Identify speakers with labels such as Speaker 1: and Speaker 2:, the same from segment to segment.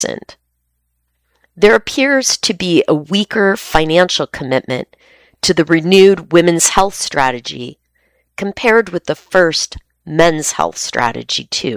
Speaker 1: There appears to be a weaker financial commitment to the renewed women's health strategy compared with the first men's health strategy, too.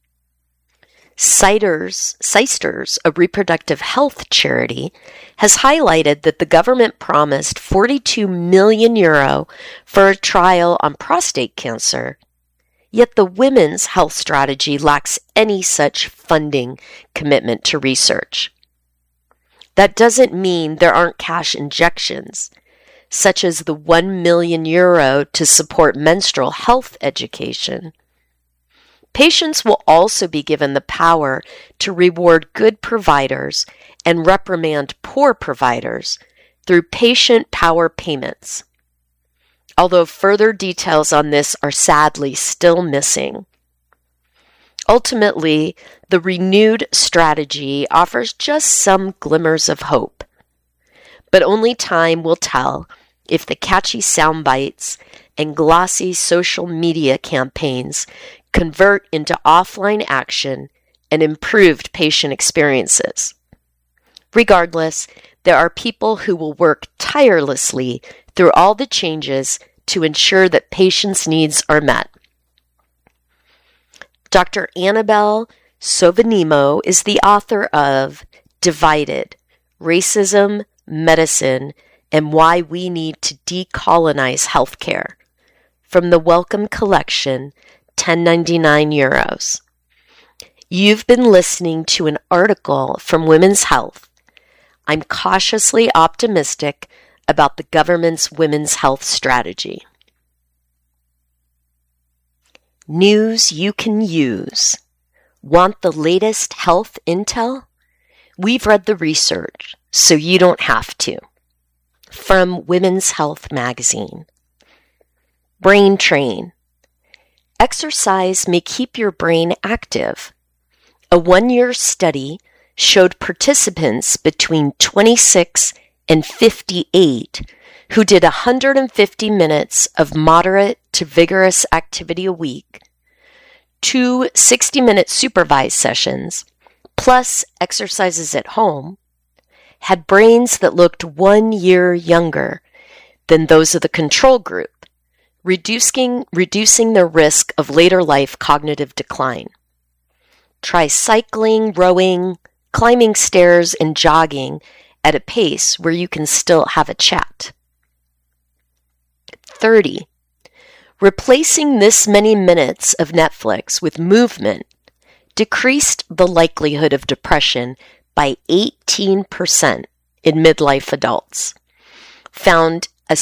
Speaker 1: Sisters, a reproductive health charity, has highlighted that the government promised €42 million for a trial on prostate cancer, yet the women's health strategy lacks any such funding commitment to research. That doesn't mean there aren't cash injections, such as the €1 million to support menstrual health education. Patients will also be given the power to reward good providers and reprimand poor providers through patient power payments, although further details on this are sadly still missing. Ultimately, the renewed strategy offers just some glimmers of hope, but only time will tell if the catchy sound bites and glossy social media campaigns convert into offline action and improved patient experiences. Regardless, there are people who will work tirelessly through all the changes to ensure that patients' needs are met. Dr. Annabelle Sovanimo is the author of Divided: Racism, Medicine, and Why We Need to Decolonize Healthcare, from the Wellcome Collection, €10.99. You've been listening to an article from Women's Health. I'm cautiously optimistic about the government's women's health strategy. News you can use. Want the latest health intel? We've read the research, so you don't have to. From Women's Health magazine. Brain Train. Exercise may keep your brain active. A 1-year study showed participants between 26 and 58 who did 150 minutes of moderate to vigorous activity a week, 2 60-minute supervised sessions, plus exercises at home, had brains that looked 1 year younger than those of the control group, reducing the risk of later life cognitive decline. Try cycling, rowing, climbing stairs, and jogging at a pace where you can still have a chat. 30. Replacing this many minutes of Netflix with movement decreased the likelihood of depression by 18% in midlife adults. Found a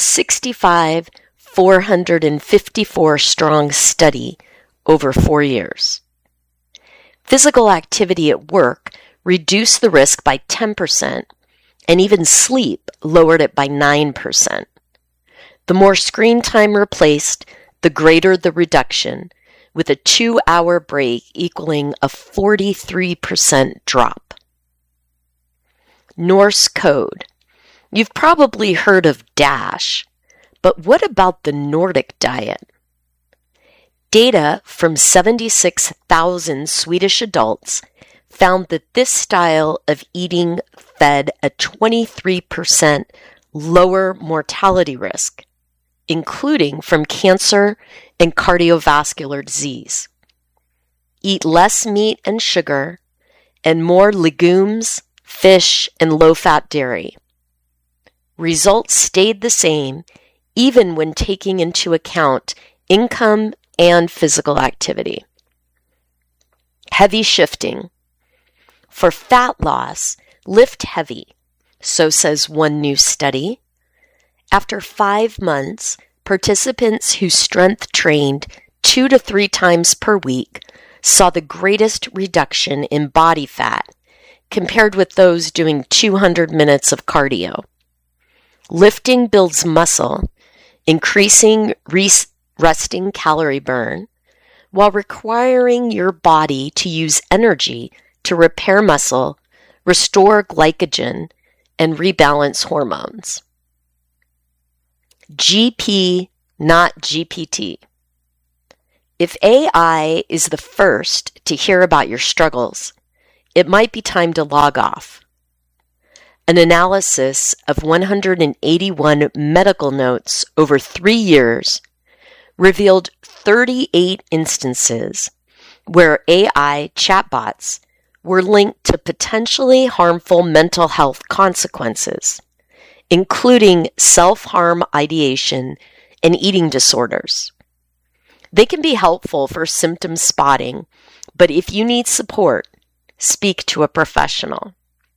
Speaker 1: 454 strong study over 4 years. Physical activity at work reduced the risk by 10%, and even sleep lowered it by 9%. The more screen time replaced, the greater the reduction, with a 2-hour break equaling a 43% drop. Norse code. You've probably heard of DASH, but what about the Nordic diet? Data from 76,000 Swedish adults found that this style of eating fed a 23% lower mortality risk, including from cancer and cardiovascular disease. Eat less meat and sugar and more legumes, fish, and low-fat dairy. Results stayed the same even when taking into account income and physical activity. Heavy shifting. For fat loss, lift heavy, so says one new study. After 5 months, participants who strength trained 2 to 3 times per week saw the greatest reduction in body fat compared with those doing 200 minutes of cardio. Lifting builds muscle, increasing resting calorie burn, while requiring your body to use energy to repair muscle, restore glycogen, and rebalance hormones. GP, not GPT. If AI is the first to hear about your struggles, it might be time to log off. An analysis of 181 medical notes over 3 years revealed 38 instances where AI chatbots were linked to potentially harmful mental health consequences, including self-harm ideation and eating disorders. They can be helpful for symptom spotting, but if you need support, speak to a professional.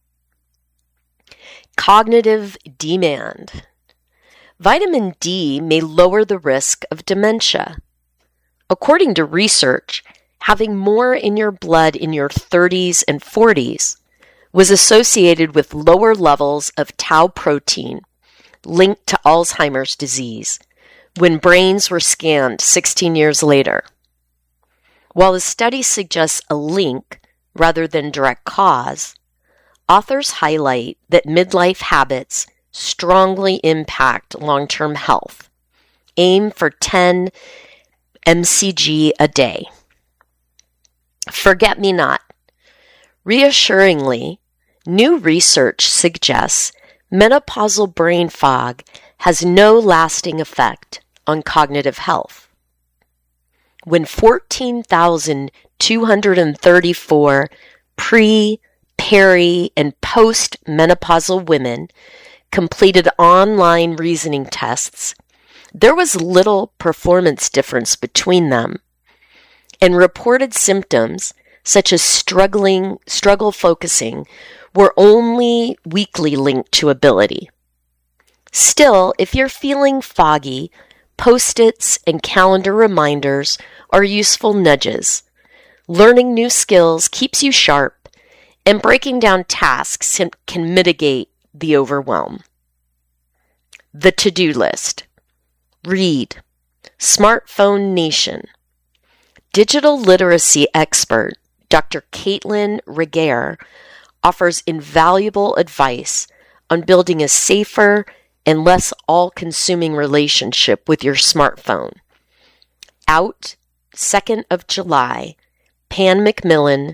Speaker 1: Cognitive demand. Vitamin D may lower the risk of dementia. According to research, having more in your blood in your 30s and 40s was associated with lower levels of tau protein linked to Alzheimer's disease when brains were scanned 16 years later. While the study suggests a link rather than direct cause, authors highlight that midlife habits strongly impact long-term health. Aim for 10 mcg a day. Forget-me-not. Reassuringly, new research suggests menopausal brain fog has no lasting effect on cognitive health. When 14,234 pre, peri, and post-menopausal women completed online reasoning tests, there was little performance difference between them, and reported symptoms such as struggle focusing were only weakly linked to ability. Still, if you're feeling foggy, Post-its and calendar reminders are useful nudges. Learning new skills keeps you sharp, and breaking down tasks can mitigate the overwhelm. The to-do list. Read. Smartphone Nation. Digital literacy expert Dr. Caitlin Regehr offers invaluable advice on building a safer and less all-consuming relationship with your smartphone. Out 2nd of July, Pan Macmillan,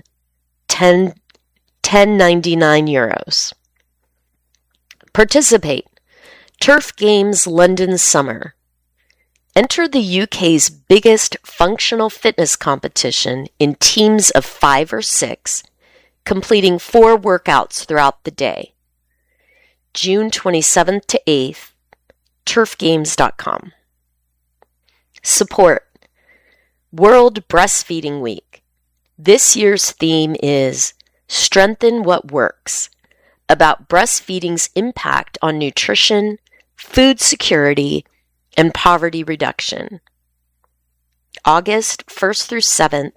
Speaker 1: 10.99 euros. Participate. Turf Games London Summer. Enter the UK's biggest functional fitness competition in teams of 5 or 6, completing 4 workouts throughout the day. June 27th to 8th, turfgames.com. Support. World Breastfeeding Week. This year's theme is Strengthen What Works, about breastfeeding's impact on nutrition, food security, and poverty reduction. August 1st through 7th,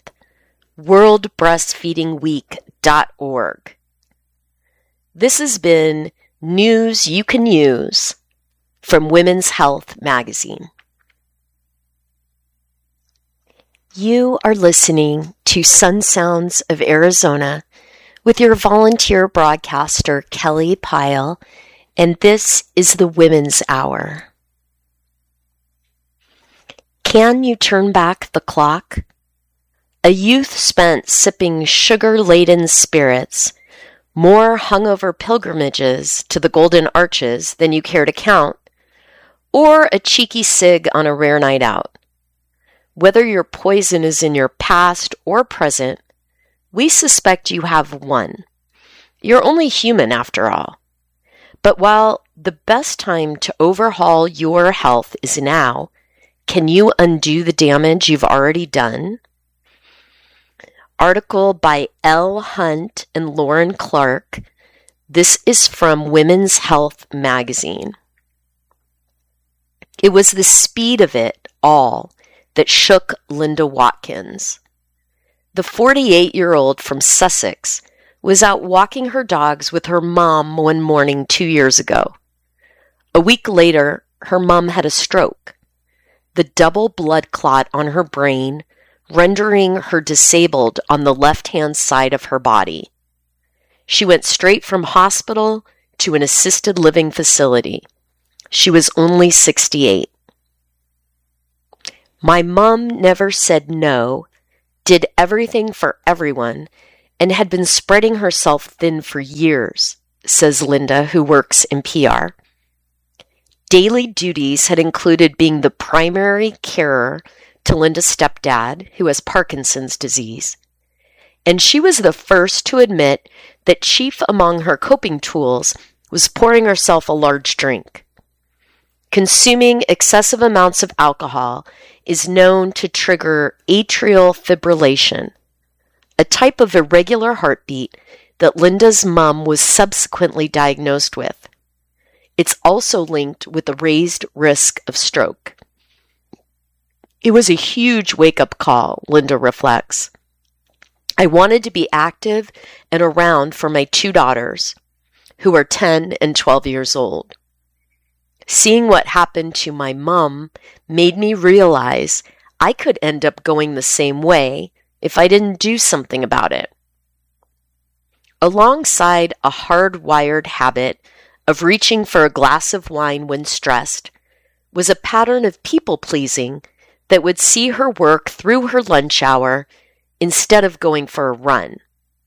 Speaker 1: worldbreastfeedingweek.org. This has been News You Can Use from Women's Health magazine. You are listening to Sun Sounds of Arizona with your volunteer broadcaster, Kelly Pyle, and this is the Women's Hour. Can you turn back the clock? A youth spent sipping sugar-laden spirits, more hungover pilgrimages to the Golden Arches than you care to count, or a cheeky cig on a rare night out. Whether your poison is in your past or present, we suspect you have one. You're only human after all. But while the best time to overhaul your health is now, can you undo the damage you've already done? Article by Elle Hunt and Lauren Clark. This is from Women's Health magazine. It was the speed of it all that shook Linda Watkins. The 48-year-old from Sussex was out walking her dogs with her mom one morning 2 years ago. A week later, her mom had a stroke. The double blood clot on her brain, rendering her disabled on the left-hand side of her body. She went straight from hospital to an assisted living facility. She was only 68. My mom never said no, did everything for everyone, and had been spreading herself thin for years, says Linda, who works in PR. Daily duties had included being the primary carer to Linda's stepdad, who has Parkinson's disease. And she was the first to admit that chief among her coping tools was pouring herself a large drink. Consuming excessive amounts of alcohol is known to trigger atrial fibrillation, a type of irregular heartbeat that Linda's mom was subsequently diagnosed with. It's also linked with a raised risk of stroke. It was a huge wake-up call, Linda reflects. I wanted to be active and around for my two daughters, who are 10 and 12 years old. Seeing what happened to my mom made me realize I could end up going the same way if I didn't do something about it. Alongside a hardwired habit of reaching for a glass of wine when stressed was a pattern of people-pleasing that would see her work through her lunch hour instead of going for a run.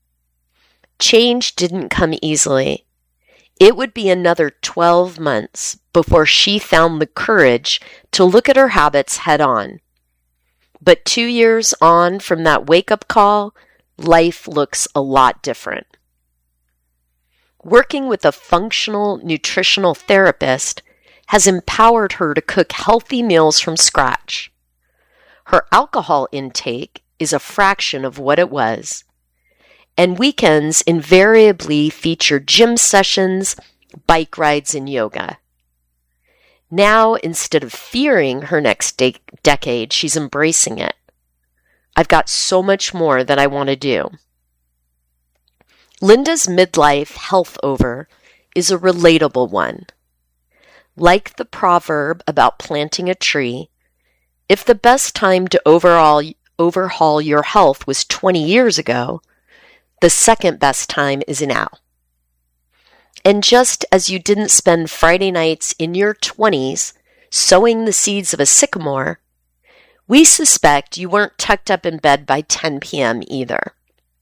Speaker 1: Change didn't come easily. It would be another 12 months before she found the courage to look at her habits head on. But 2 years on from that wake-up call, life looks a lot different. Working with a functional nutritional therapist has empowered her to cook healthy meals from scratch. Her alcohol intake is a fraction of what it was, and weekends invariably feature gym sessions, bike rides, and yoga. Now, instead of fearing her next decade, she's embracing it. I've got so much more that I want to do. Linda's midlife health over is a relatable one. Like the proverb about planting a tree, if the best time to overhaul your health was 20 years ago, the second best time is now. And just as you didn't spend Friday nights in your 20s sowing the seeds of a sycamore, we suspect you weren't tucked up in bed by 10 p.m. either.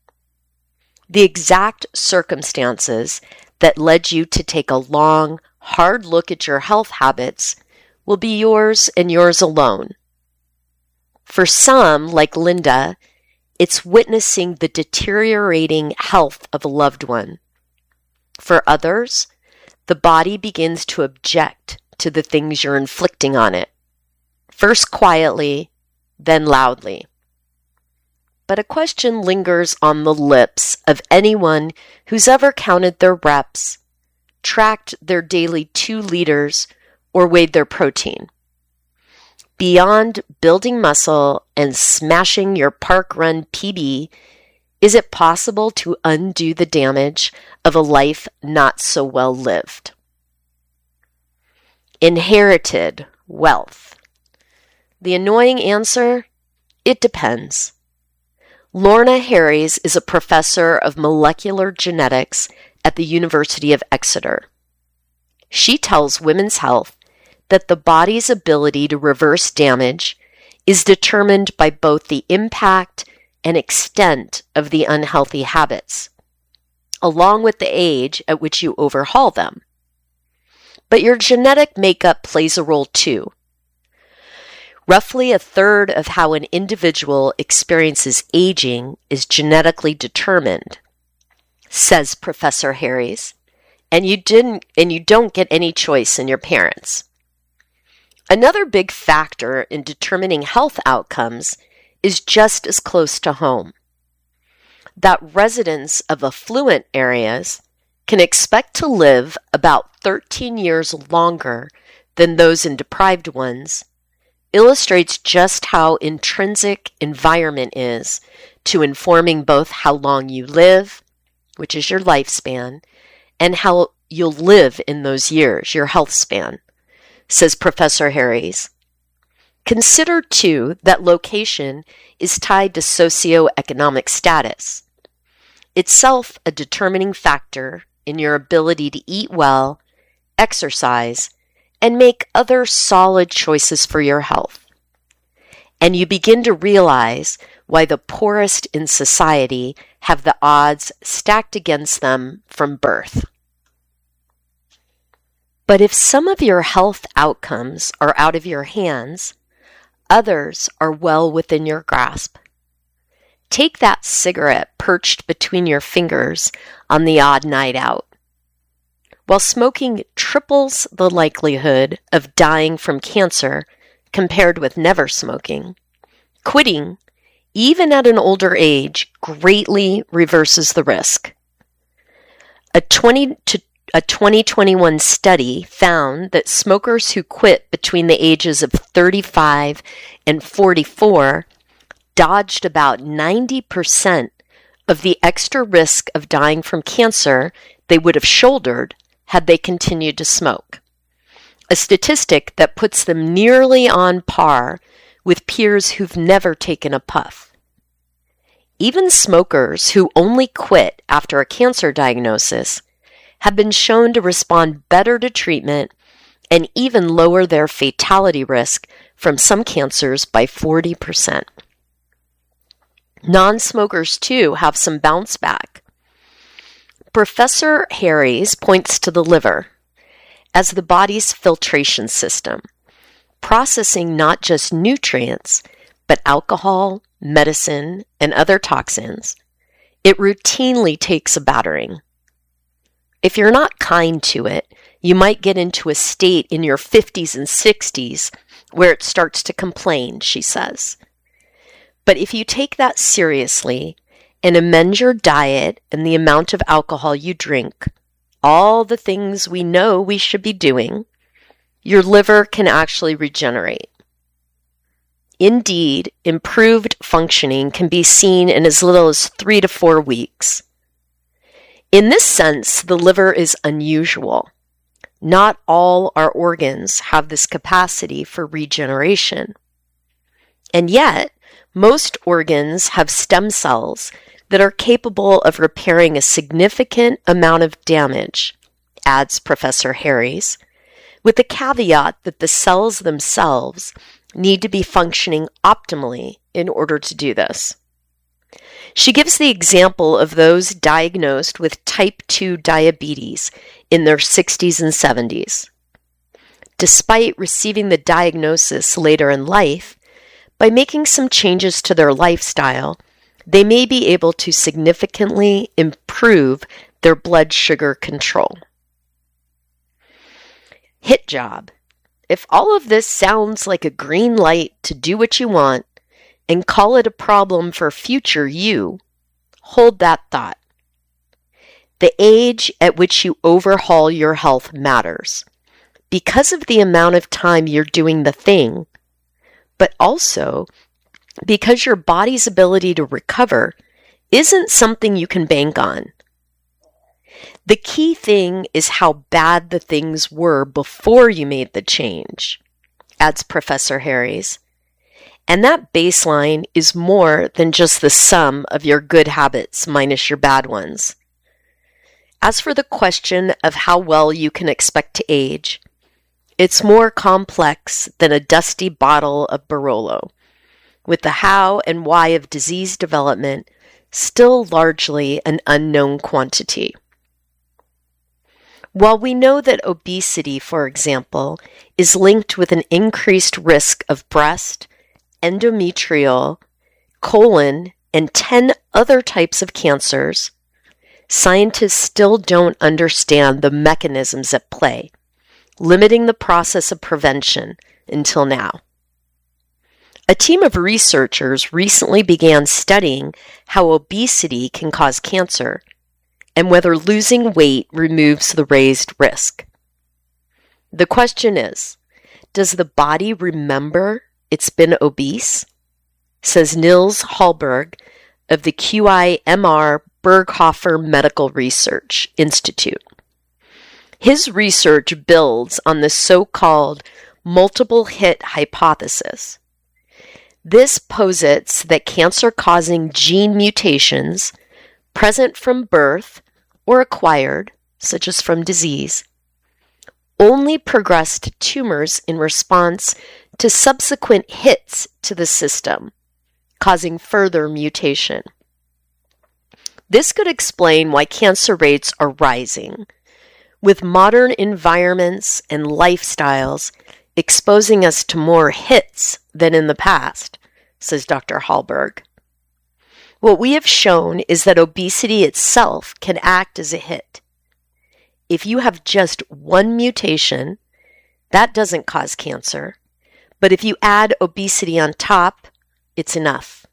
Speaker 1: The exact circumstances that led you to take a long, hard look at your health habits will be yours and yours alone. For some, like Linda, it's witnessing the deteriorating health of a loved one. For others, the body begins to object to the things you're inflicting on it, first quietly, then loudly. But a question lingers on the lips of anyone who's ever counted their reps, tracked their daily 2 liters, or weighed their protein. Beyond building muscle and smashing your park run PB, is it possible to undo the damage of a life not so well lived? Inherited wealth. The annoying answer? It depends. Lorna Harries is a professor of molecular genetics at the University of Exeter. She tells Women's Health that the body's ability to reverse damage is determined by both the impact and extent of the unhealthy habits, along with the age at which you overhaul them. But your genetic makeup plays a role too. Roughly a third of how an individual experiences aging is genetically determined, says Professor Harries, and you don't get any choice in your parents. Another big factor in determining health outcomes is just as close to home. That residents of affluent areas can expect to live about 13 years longer than those in deprived ones illustrates just how intrinsic environment is to informing both how long you live, which is your lifespan, and how you'll live in those years, your health span, says Professor Harries. Consider, too, that location is tied to socioeconomic status, itself a determining factor in your ability to eat well, exercise, and make other solid choices for your health. And you begin to realize why the poorest in society have the odds stacked against them from birth. But if some of your health outcomes are out of your hands, others are well within your grasp. Take that cigarette perched between your fingers on the odd night out. While smoking triples the likelihood of dying from cancer compared with never smoking, quitting, even at an older age, greatly reverses the risk. A 2021 study found that smokers who quit between the ages of 35 and 44 dodged about 90% of the extra risk of dying from cancer they would have shouldered had they continued to smoke, a statistic that puts them nearly on par with peers who've never taken a puff. Even smokers who only quit after a cancer diagnosis have been shown to respond better to treatment and even lower their fatality risk from some cancers by 40%. Non-smokers, too, have some bounce back. Professor Harries points to the liver as the body's filtration system, processing not just nutrients, but alcohol, medicine, and other toxins. It routinely takes a battering. If you're not kind to it, you might get into a state in your 50s and 60s where it starts to complain, she says. But if you take that seriously and amend your diet and the amount of alcohol you drink, all the things we know we should be doing, your liver can actually regenerate. Indeed, improved functioning can be seen in as little as 3 to 4 weeks. In this sense, the liver is unusual. Not all our organs have this capacity for regeneration. And yet, most organs have stem cells that are capable of repairing a significant amount of damage, adds Professor Harries, with the caveat that the cells themselves need to be functioning optimally in order to do this. She gives the example of those diagnosed with type 2 diabetes in their 60s and 70s. Despite receiving the diagnosis later in life, by making some changes to their lifestyle, they may be able to significantly improve their blood sugar control. Hit job. If all of this sounds like a green light to do what you want and call it a problem for future you, hold that thought. The age at which you overhaul your health matters because of the amount of time you're doing the thing, but also because your body's ability to recover isn't something you can bank on. The key thing is how bad the things were before you made the change, adds Professor Harries. And that baseline is more than just the sum of your good habits minus your bad ones. As for the question of how well you can expect to age, it's more complex than a dusty bottle of Barolo, with the how and why of disease development still largely an unknown quantity. While we know that obesity, for example, is linked with an increased risk of breast, endometrial, colon, and 10 other types of cancers, scientists still don't understand the mechanisms at play, limiting the process of prevention until now. A team of researchers recently began studying how obesity can cause cancer and whether losing weight removes the raised risk. The question is, does the body remember it's been obese? Says Nils Hallberg of the QIMR Berghofer Medical Research Institute. His research builds on the so-called multiple hit hypothesis. This posits that cancer-causing gene mutations present from birth or acquired, such as from disease, only progressed tumors in response to subsequent hits to the system, causing further mutation. This could explain why cancer rates are rising, with modern environments and lifestyles exposing us to more hits than in the past, says Dr. Hallberg. What we have shown is that obesity itself can act as a hit. If you have just one mutation, that doesn't cause cancer, but if you add obesity on top, it's enough.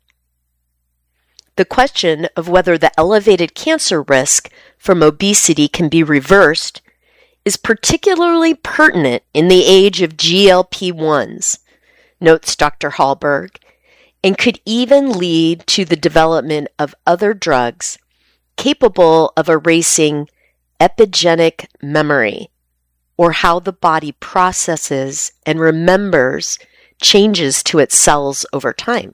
Speaker 1: The question of whether the elevated cancer risk from obesity can be reversed is particularly pertinent in the age of GLP-1s, notes Dr. Hallberg, and could even lead to the development of other drugs capable of erasing epigenetic memory, or how the body processes and remembers changes to its cells over time.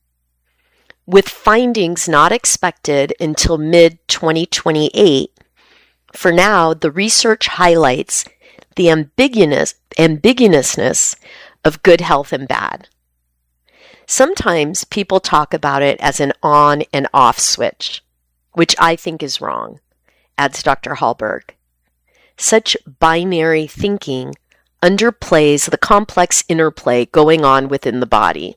Speaker 1: With findings not expected until mid-2028, for now, the research highlights the ambiguousness of good health and bad. Sometimes people talk about it as an on and off switch, which I think is wrong, adds Dr. Hallberg. Such binary thinking underplays the complex interplay going on within the body.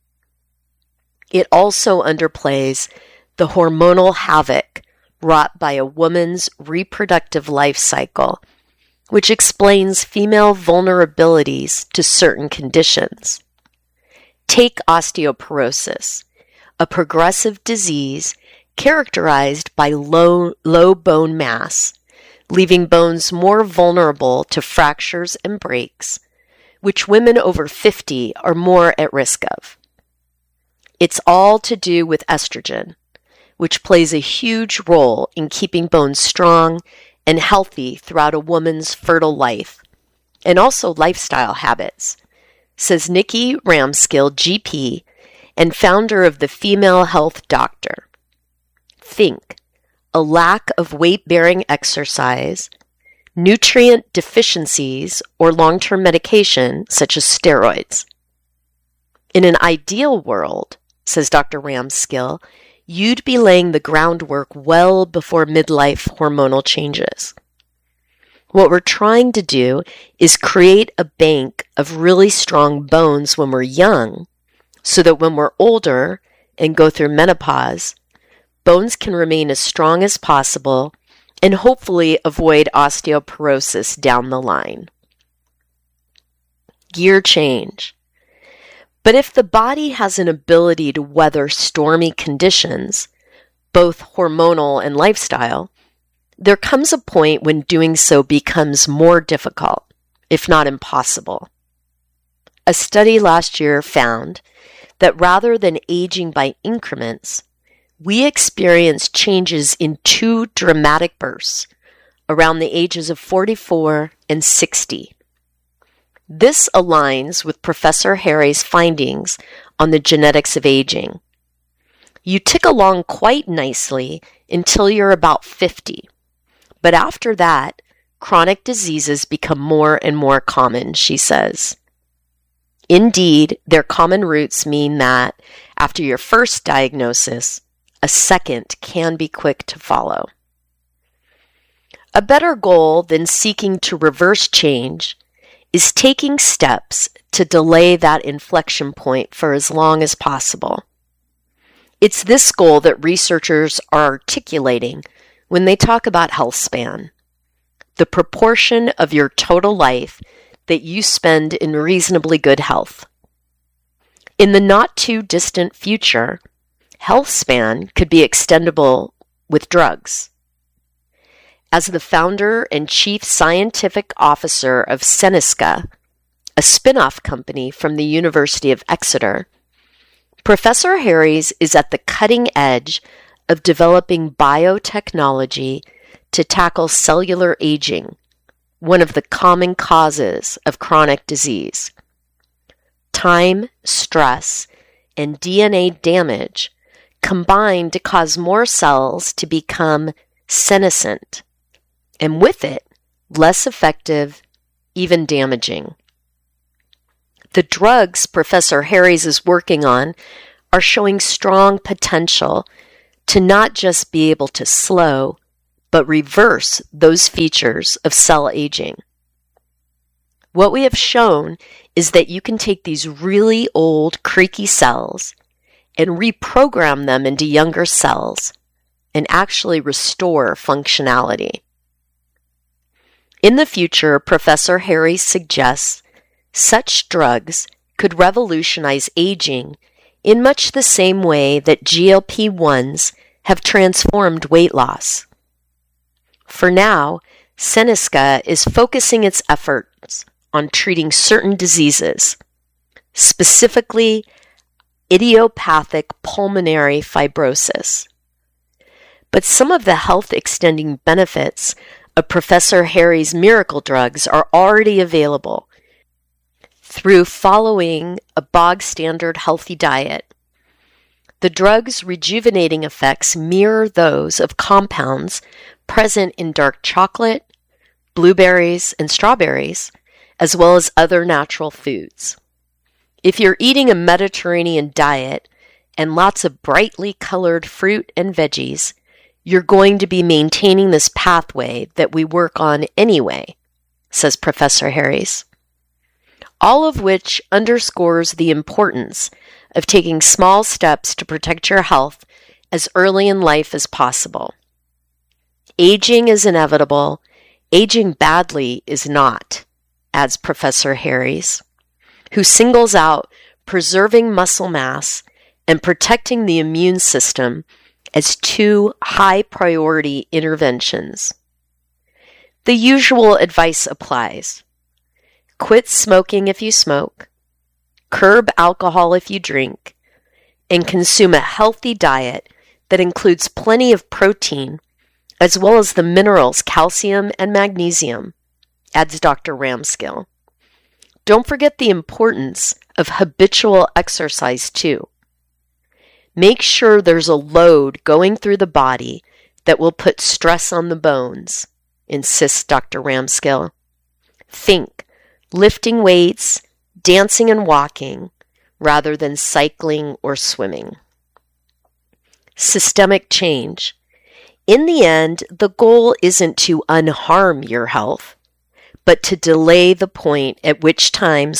Speaker 1: It also underplays the hormonal havoc wrought by a woman's reproductive life cycle, which explains female vulnerabilities to certain conditions. Take osteoporosis, a progressive disease characterized by low bone mass, leaving bones more vulnerable to fractures and breaks, which women over 50 are more at risk of. It's all to do with estrogen, which plays a huge role in keeping bones strong and healthy throughout a woman's fertile life, and also lifestyle habits, says Nikki Ramskill, GP, and founder of the Female Health Doctor. Think: a lack of weight-bearing exercise, nutrient deficiencies, or long-term medication such as steroids. In an ideal world, says Dr. Ramskill, you'd be laying the groundwork well before midlife hormonal changes. What we're trying to do is create a bank of really strong bones when we're young, so that when we're older and go through menopause, bones can remain as strong as possible and hopefully avoid osteoporosis down the line. Gear change. But if the body has an ability to weather stormy conditions, both hormonal and lifestyle, there comes a point when doing so becomes more difficult, if not impossible. A study last year found that rather than aging by increments, we experience changes in 2 dramatic bursts around the ages of 44 and 60. This aligns with Professor Harry's findings on the genetics of aging. You tick along quite nicely until you're about 50, but after that, chronic diseases become more and more common, she says. Indeed, their common roots mean that after your first diagnosis, a second can be quick to follow. A better goal than seeking to reverse change is taking steps to delay that inflection point for as long as possible. It's this goal that researchers are articulating when they talk about health span, the proportion of your total life that you spend in reasonably good health. In the not too distant future, health span could be extendable with drugs. As the founder and chief scientific officer of Senesca, a spin-off company from the University of Exeter, Professor Harries is at the cutting edge of developing biotechnology to tackle cellular aging, one of the common causes of chronic disease. Time, stress, and DNA damage combine to cause more cells to become senescent, and with it, less effective, even damaging. The drugs Professor Harries is working on are showing strong potential to not just be able to slow, but reverse those features of cell aging. What we have shown is that you can take these really old, creaky cells and reprogram them into younger cells and actually restore functionality. In the future, Professor Harries suggests such drugs could revolutionize aging in much the same way that GLP-1s have transformed weight loss. For now, Senesca is focusing its efforts on treating certain diseases, specifically idiopathic pulmonary fibrosis. But some of the health-extending benefits of Professor Harries' miracle drugs are already available through following a bog-standard healthy diet. The drug's rejuvenating effects mirror those of compounds present in dark chocolate, blueberries, and strawberries, as well as other natural foods. If you're eating a Mediterranean diet and lots of brightly colored fruit and veggies, you're going to be maintaining this pathway that we work on anyway, says Professor Harries. All of which underscores the importance of taking small steps to protect your health as early in life as possible. Aging is inevitable. Aging badly is not, adds Professor Harries, who singles out preserving muscle mass and protecting the immune system as two high-priority interventions. The usual advice applies. Quit smoking if you smoke, curb alcohol if you drink, and consume a healthy diet that includes plenty of protein, as well as the minerals calcium and magnesium, adds Dr. Ramskill. Don't forget the importance of habitual exercise, too. Make sure there's a load going through the body that will put stress on the bones, insists Dr. Ramskill. Think lifting weights, dancing and walking, rather than cycling or swimming. Systemic change. In the end, the goal isn't to unharm your health, but to delay the point at which time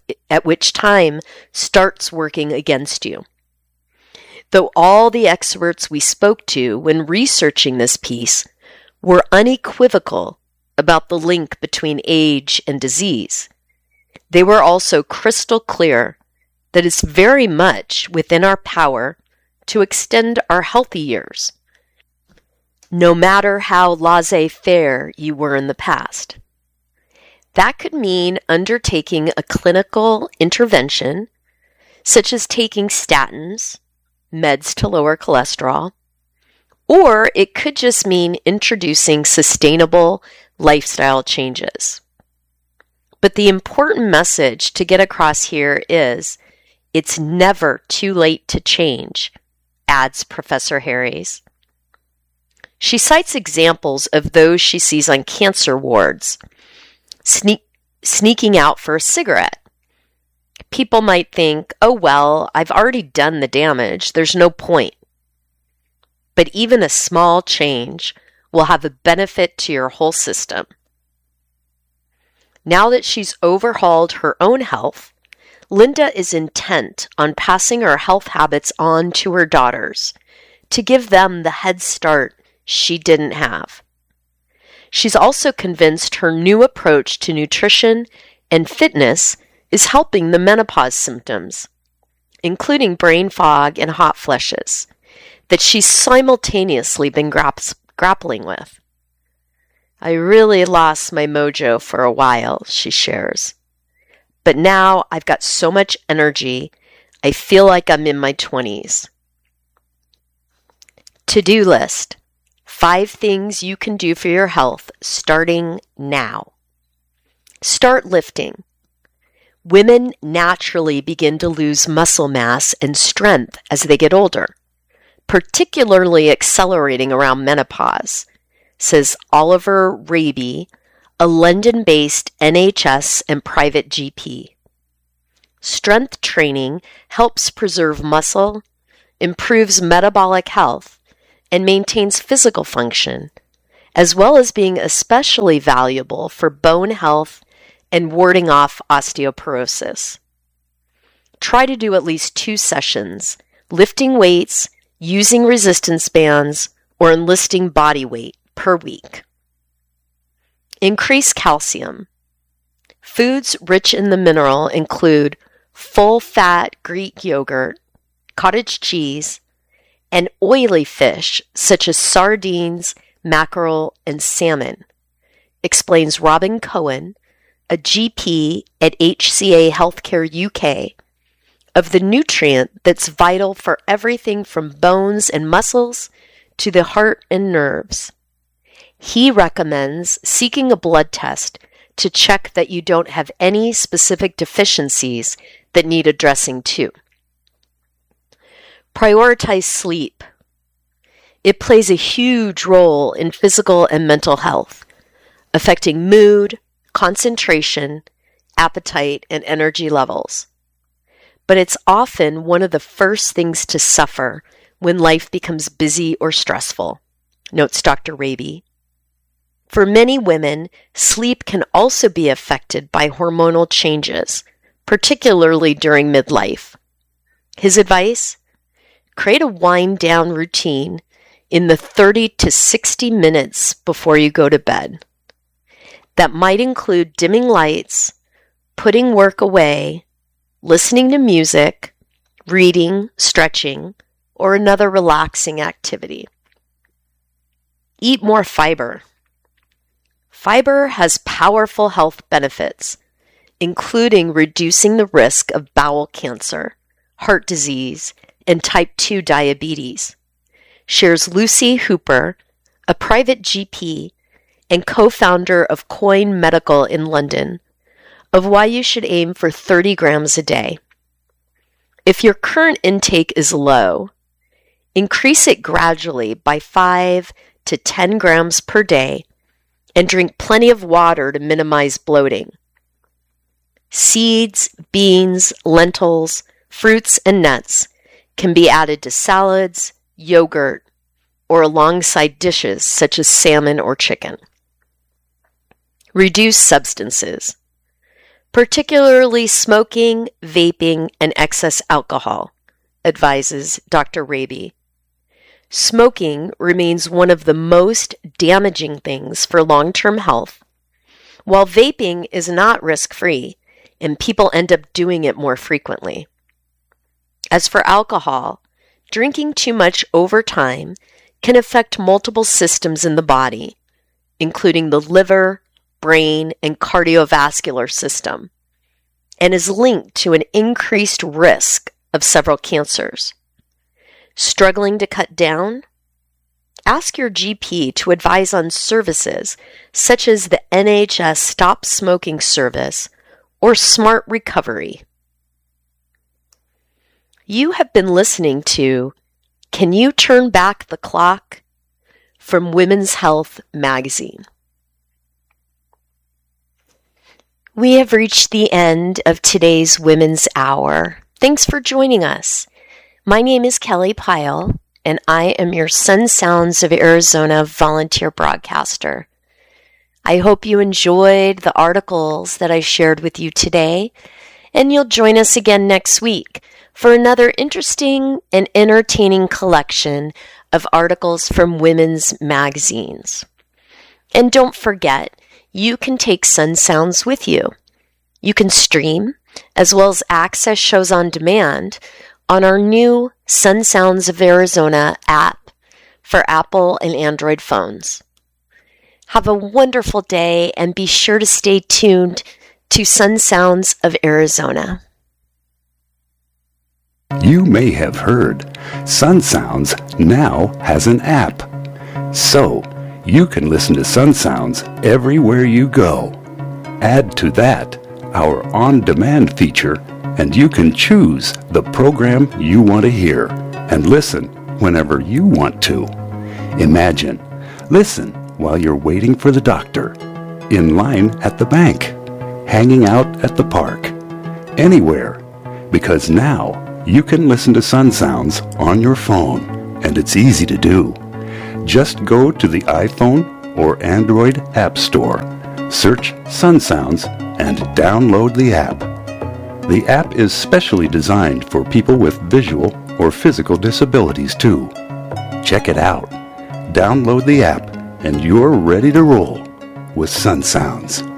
Speaker 1: starts working against you. Though all the experts we spoke to when researching this piece were unequivocal about the link between age and disease, they were also crystal clear that it's very much within our power to extend our healthy years, no matter how laissez-faire you were in the past. That could mean undertaking a clinical intervention, such as taking statins, meds to lower cholesterol, or it could just mean introducing sustainable lifestyle changes. But the important message to get across here is, it's never too late to change, adds Professor Harries. She cites examples of those she sees on cancer wards, sneaking out for a cigarette. People might think, oh well, I've already done the damage, there's no point. But even a small change will have a benefit to your whole system. Now that she's overhauled her own health, Linda is intent on passing her health habits on to her daughters to give them the head start she didn't have. She's also convinced her new approach to nutrition and fitness is helping the menopause symptoms, including brain fog and hot flushes, that she's simultaneously been grappling with. I really lost my mojo for a while, she shares. But now I've got so much energy, I feel like I'm in my 20s. To-do list. 5 things you can do for your health starting now. Start lifting. Women naturally begin to lose muscle mass and strength as they get older, particularly accelerating around menopause, says Oliver Raby, a London-based NHS and private GP. Strength training helps preserve muscle, improves metabolic health, and maintains physical function, as well as being especially valuable for bone health and warding off osteoporosis. Try to do at least 2 sessions, lifting weights, using resistance bands, or enlisting body weight per week. Increase calcium. Foods rich in the mineral include full-fat Greek yogurt, cottage cheese, and oily fish such as sardines, mackerel, and salmon, explains Robin Cohen, a GP at HCA Healthcare UK, of the nutrient that's vital for everything from bones and muscles to the heart and nerves. He recommends seeking a blood test to check that you don't have any specific deficiencies that need addressing too. Prioritize sleep. It plays a huge role in physical and mental health, affecting mood, concentration, appetite, and energy levels. But it's often one of the first things to suffer when life becomes busy or stressful, notes Dr. Raby. For many women, sleep can also be affected by hormonal changes, particularly during midlife. His advice? Create a wind-down routine in the 30 to 60 minutes before you go to bed. That might include dimming lights, putting work away, listening to music, reading, stretching, or another relaxing activity. Eat more fiber. Fiber has powerful health benefits, including reducing the risk of bowel cancer, heart disease, and type 2 diabetes, shares Lucy Hooper, a private GP and co-founder of Coin Medical in London, of why you should aim for 30 grams a day. If your current intake is low, increase it gradually by 5 to 10 grams per day and drink plenty of water to minimize bloating. Seeds, beans, lentils, fruits, and nuts can be added to salads, yogurt, or alongside dishes such as salmon or chicken. Reduce substances, particularly smoking, vaping, and excess alcohol, advises Dr. Raby. Smoking remains one of the most damaging things for long-term health, while vaping is not risk-free, and people end up doing it more frequently. As for alcohol, drinking too much over time can affect multiple systems in the body, including the liver, brain, and cardiovascular system, and is linked to an increased risk of several cancers. Struggling to cut down? Ask your GP to advise on services such as the NHS Stop Smoking Service or Smart Recovery. You have been listening to Can You Turn Back the Clock? From Women's Health magazine. We have reached the end of today's Women's Hour. Thanks for joining us. My name is Kelly Pyle, and I am your Sun Sounds of Arizona volunteer broadcaster. I hope you enjoyed the articles that I shared with you today, and you'll join us again next week for another interesting and entertaining collection of articles from women's magazines. And don't forget, you can take Sun Sounds with you. You can stream, as well as access shows on demand on our new Sun Sounds of Arizona app for Apple and Android phones. Have a wonderful day and be sure to stay tuned to Sun Sounds of Arizona.
Speaker 2: You may have heard Sun Sounds now has an app. So you can listen to Sun Sounds everywhere you go. Add to that our on-demand feature, and you can choose the program you want to hear and listen whenever you want to. Imagine, listen while you're waiting for the doctor, in line at the bank, hanging out at the park, anywhere, because now you can listen to Sun Sounds on your phone, and it's easy to do. Just go to the iPhone or Android App Store, search Sun Sounds, and download the app. The app is specially designed for people with visual or physical disabilities too. Check it out. Download the app and you're ready to roll with Sun Sounds.